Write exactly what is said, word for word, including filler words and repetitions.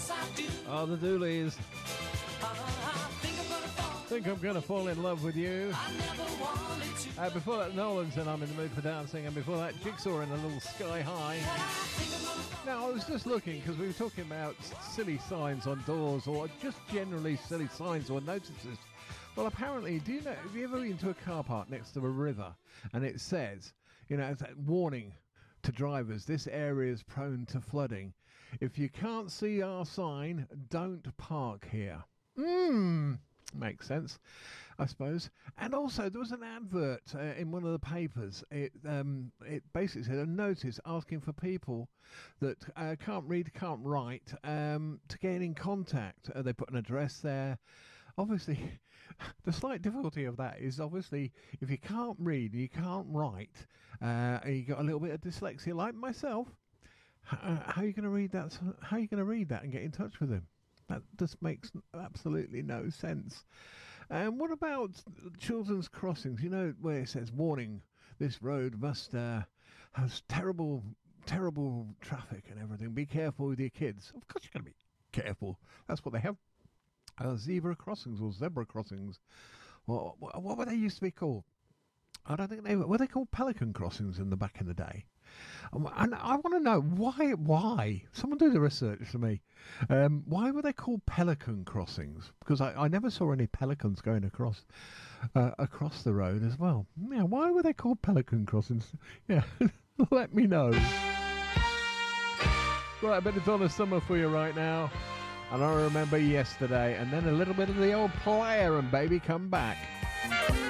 Oh, the Dooleys. Think I'm gonna fall in love with you. Uh, before that, Nolan said I'm in the mood for dancing, and before that, Jigsaw in a little Sky High. Now, I was just looking because we were talking about silly signs on doors, or just generally silly signs or notices. Well, apparently, do you know? Have you ever been to a car park next to a river, and it says, you know, it's that warning to drivers: this area is prone to flooding. If you can't see our sign, don't park here. Mmm. Makes sense, I suppose. And also, there was an advert uh, in one of the papers. It um, it basically said a notice asking for people that uh, can't read, can't write, um, to get in contact. Uh, they put an address there. Obviously, the slight difficulty of that is obviously if you can't read, you can't write, uh, and you got a little bit of dyslexia, like myself. How, how are you going to read that? How are you going to read that and get in touch with him? That just makes absolutely no sense. And what about children's crossings? You know, where it says, warning, this road must uh, has terrible, terrible traffic and everything. Be careful with your kids. Of course you're going to be careful. That's what they have. Uh, zebra crossings or zebra crossings. What, what, what were they used to be called? I don't think they were. Were they called pelican crossings in the back in the day? And I want to know why. Why? Someone do the research for me. Um, why were they called pelican crossings? Because I, I never saw any pelicans going across uh, across the road as well. Yeah, why were they called pelican crossings? Yeah, let me know. Right, a bit of Donna Summer for you right now. And I remember yesterday, and then a little bit of the old Player and Baby Come Back.